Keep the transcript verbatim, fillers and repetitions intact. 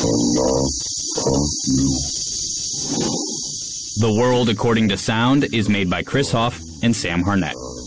The World According to Sound is made by Chris Hoff and Sam Harnett.